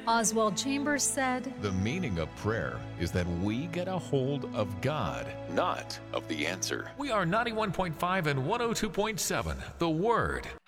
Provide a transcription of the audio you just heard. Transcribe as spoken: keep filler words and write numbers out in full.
Oswald Chambers said, "The meaning of prayer is that we get a hold of God, not of the answer." We are ninety-one point five and one oh two point seven, The Word.